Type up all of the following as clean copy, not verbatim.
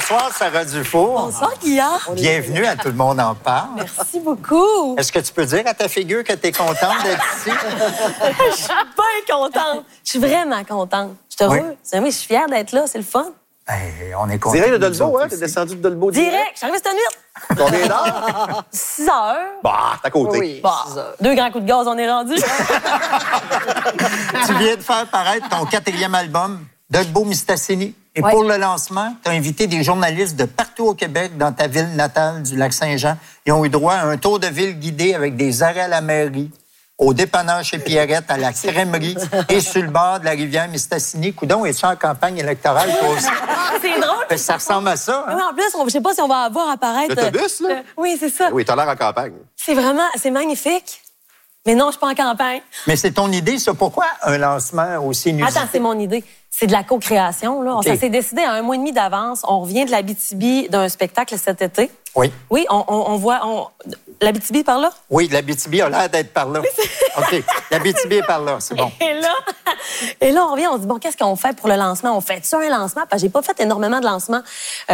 Bonsoir, Sarah Dufour. Bonsoir, Guillaume. Bienvenue à Tout le monde en parle. Merci beaucoup. Est-ce que tu peux dire à ta figure que tu es contente d'être ici? Je suis bien contente. Je suis vraiment contente. Je suis heureuse. Oui, je suis fière d'être là. C'est le fun. Hey, on est contents. Direct de Dolbeau, hein? T'es descendu de Dolbeau Direct. Je suis arrivée cette nuit. Combien d'heures? 6 heures. Bah, t'es à côté. Oui. Bah, 2 grands coups de gaz, on est rendu. Tu viens de faire paraître ton 4e album, Dolbeau-Mistassini. Et Ouais. pour le lancement, tu as invité des journalistes de partout au Québec, dans ta ville natale du Lac-Saint-Jean. Ils ont eu droit à un tour de ville guidé avec des arrêts à la mairie, au dépanneur chez Pierrette, à la crèmerie et sur le bord de la rivière Mistassini. Coudon, es-tu en campagne électorale, toi aussi? C'est drôle. Ça ressemble à ça, hein? Oui, en plus, je sais pas si on va voir apparaître... L'autobus, là? Oui, c'est ça. Oui, t'as l'air en campagne. C'est magnifique. Mais non, je suis pas en campagne. Mais c'est ton idée, ça. Pourquoi un lancement aussi inusité? Attends, c'est mon idée. C'est de la co-création, là. OK. Ça s'est décidé à 1 mois et demi d'avance. On revient de l'Abitibi d'un spectacle cet été. Oui. Oui, on voit... L'Abitibi par là? Oui, l'Abitibi a l'air d'être par là. OK. L'Abitibi est par là, c'est bon. Et là, on revient, on se dit, bon, qu'est-ce qu'on fait pour le lancement? On fait-tu un lancement? Parce que j'ai pas fait énormément de lancements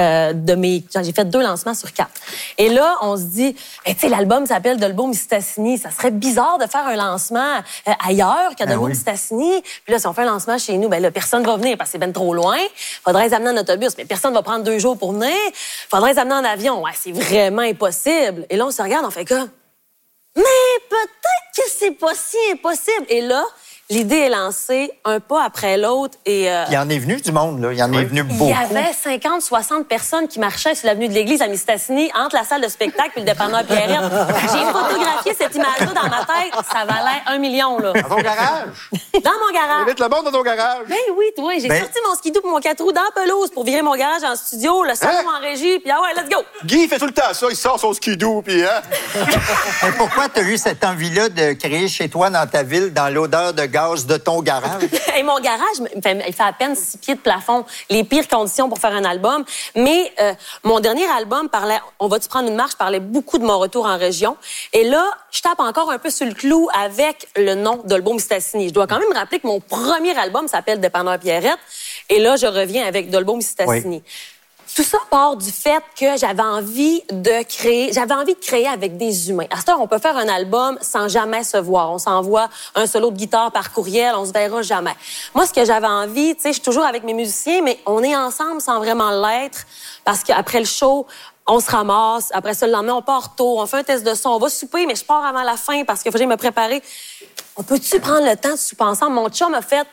j'ai fait 2 lancements sur 4. Et là, on se dit, tu sais, l'album s'appelle Dolbeau-Mistassini. Ça serait bizarre de faire un lancement ailleurs qu'à Dolbeau-Mistassini. Puis là, si on fait un lancement chez nous, ben là, personne va venir parce que c'est ben trop loin. Faudrait les amener en autobus, mais personne va prendre 2 jours pour venir. Faudrait les amener en avion. Ouais, c'est vraiment impossible. Et là, on se regarde, on fait quoi? Mais peut-être que c'est pas si impossible. Et là, l'idée est lancée un pas après l'autre. Et Il y en est venu du monde, là. Il y en est venu beaucoup. il y avait 50-60 personnes qui marchaient sur l'avenue de l'Église à Mistassini entre la salle de spectacle et le dépanneur Pierrette. J'ai photographié cette image-là dans ma tête. Ça valait 1 million, là. Dans ton garage. Dans mon garage. Invite le monde dans ton garage. Ben oui, toi, j'ai sorti mon skidoo pour mon 4 roues dans la pelouse pour virer mon garage en studio, le salon en régie, puis ah ouais, let's go! Guy fait tout le temps ça. Il sort son skidoo, puis hein? Mais pourquoi tu as eu cette envie-là de créer chez toi, dans ta ville, dans l'odeur de gaz de ton garage? Et mon garage, il fait à peine 6 pieds de plafond. Les pires conditions pour faire un album. Mais mon dernier album parlait, On va-tu prendre une marche, parlait beaucoup de mon retour en région. Et là, je tape encore un peu sur le clou avec le nom Dolbeau-Mistassini. Je dois quand même me rappeler que mon premier album s'appelle Dépanneur Pierrette. Et là, je reviens avec Dolbeau-Mistassini. Oui. Tout ça part du fait que j'avais envie de créer avec des humains. À cette heure, on peut faire un album sans jamais se voir. On s'envoie un solo de guitare par courriel, on se verra jamais. Moi, ce que j'avais envie, tu sais, je suis toujours avec mes musiciens, mais on est ensemble sans vraiment l'être, parce qu'après le show, on se ramasse. Après ça, le lendemain, on part tôt, on fait un test de son, on va souper, mais je pars avant la fin parce qu'il faut que j'aille me préparer. On peut-tu prendre le temps de souper ensemble? Mon chum a fait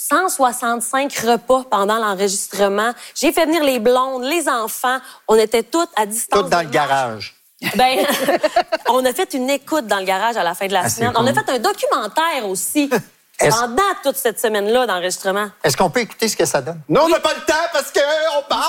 165 repas pendant l'enregistrement. J'ai fait venir les blondes, les enfants. On était toutes à distance. Toutes dans le garage. Ben, on a fait une écoute dans le garage à la fin de la semaine. On a fait un documentaire aussi pendant toute cette semaine-là d'enregistrement. Est-ce qu'on peut écouter ce que ça donne? Non, on n'a pas le temps parce qu'on parle.